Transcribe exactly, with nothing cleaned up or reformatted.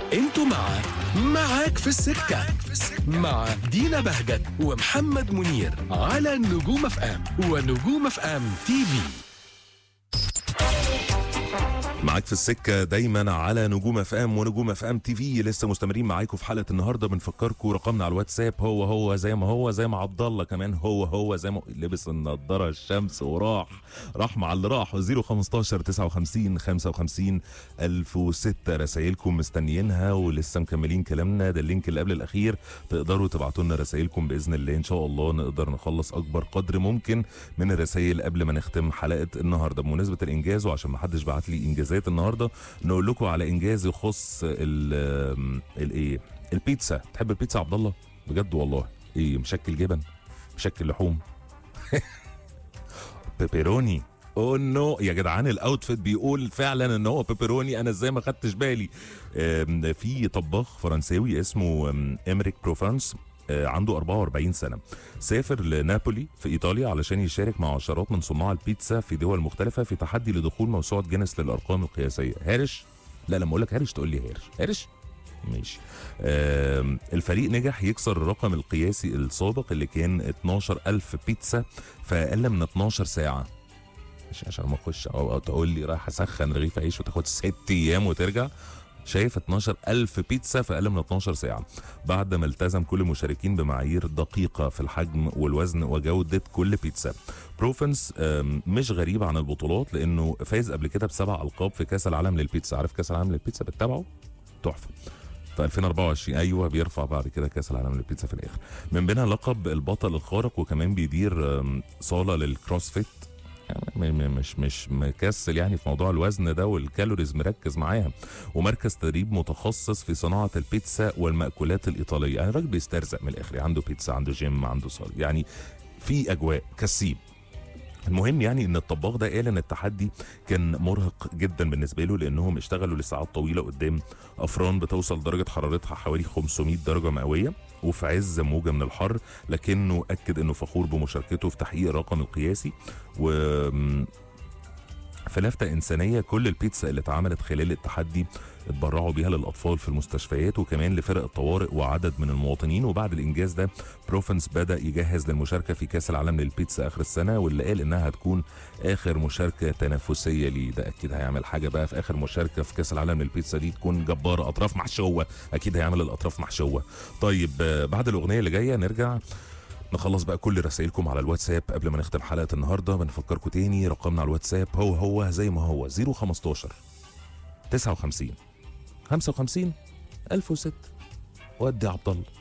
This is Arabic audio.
انتوا مع معاك في السكة مع دينا بهجت ومحمد منير على نجوم اف ام ونجوم اف ام تي في. معاك في السكة دايما على نجوم اف ام ونجوم اف ام تي في. لسه مستمرين معاكم في حلقة النهارده. بنفكركم رقمنا على الواتساب هو هو زي ما هو زي ما عبد الله كمان هو هو زي ما لبس النضاره الشمس وراح راح مع اللي راح. صفر خمستاشر تسعة وخمسين خمسة وخمسين ألف وستة رسايلكم مستنيينها ولسه مكملين كلامنا. ده اللينك اللي قبل الاخير، تقدروا تبعتوا لنا رسايلكم باذن الله. ان شاء الله نقدر نخلص اكبر قدر ممكن من الرسايل قبل ما نختم حلقة النهارده. بمناسبة الانجاز وعشان ما حدش بعت لي انجازات النهارده، نقول لكم على انجاز يخص ال الايه البيتزا. تحب البيتزا عبد الله؟ بجد والله. ايه، مشكل جبن، مشكل لحوم، بيبروني؟ اوه نو يا جدعان، الاوتفيت بيقول فعلا ان هو بيبروني. انا ازاي ما خدتش بالي؟ في طباخ فرنساوي اسمه امريك بروفانس، عنده أربعة وأربعين سنة، سافر لنابولي في إيطاليا علشان يشارك مع عشرات من صناع البيتزا في دول مختلفة في تحدي لدخول موسوعة جينيس للأرقام القياسية. هارش؟ لا، لما أقول لك هارش تقول لي هارش. هارش؟ ماشي. الفريق نجح يكسر الرقم القياسي السابق اللي كان اتناشر ألف بيتزا في أقل من اتناشر ساعة. مش عشان ما اخش او تقول لي رايح اسخن رغيف عيش وتاخد ست ايام وترجع. شايف اتناشر ألف بيتزا في أقل من اتناشر ساعة، بعد ما التزم كل المشاركين بمعايير دقيقة في الحجم والوزن وجودة كل بيتزا. بروفنس مش غريب عن البطولات لأنه فاز قبل كده بسبع ألقاب في كأس العالم للبيتزا. عارف كأس العالم للبيتزا بتتابعه؟ تحفة. في ألفين وأربعة وعشرين ايوه بيرفع بعد كده كاس العالم للبيتزا في الاخر. من بينها لقب البطل الخارق، وكمان بيدير صالة للكروسفيت. مش مش مكسل يعني في موضوع الوزن ده والكالوريز، مركز معاها. ومركز تدريب متخصص في صناعه البيتزا والمأكولات الايطاليه. يعني الراجل بيسترزق من الاخر، عنده بيتزا، عنده جيم، عنده صالة، يعني في اجواء كسيب. المهم يعني ان الطباخ ده قال ان التحدي كان مرهق جدا بالنسبه له، لانهم اشتغلوا لساعات طويله قدام افران بتوصل درجه حرارتها حوالي خمسمية درجه مئويه وفي عز موجه من الحر، لكنه اكد انه فخور بمشاركته في تحقيق الرقم القياسي. و في لفتة إنسانية، كل البيتزا اللي اتعملت خلال التحدي اتبرعوا بيها للأطفال في المستشفيات وكمان لفرق الطوارئ وعدد من المواطنين. وبعد الإنجاز ده بروفنس بدأ يجهز للمشاركة في كأس العالم للبيتزا آخر السنة، واللي قال إنها هتكون آخر مشاركة تنافسية ليه. ده أكيد هيعمل حاجة بقى في آخر مشاركة في كأس العالم للبيتزا دي تكون جبارة، أطراف محشوة، أكيد هيعمل الأطراف محشوة. طيب بعد الأغنية اللي جاية نرجع نخلص بقى كل رسائلكم على الواتساب قبل ما نختم حلقة النهاردة. بنفكركم تاني رقمنا على الواتساب هو هو زي ما هو صفر خمستاشر تسعة وخمسين خمسة وخمسين ألف وستة. ودي عبد الله.